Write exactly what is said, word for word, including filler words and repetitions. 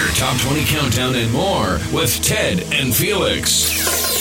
Top twenty Countdown and more with Ted and Felix.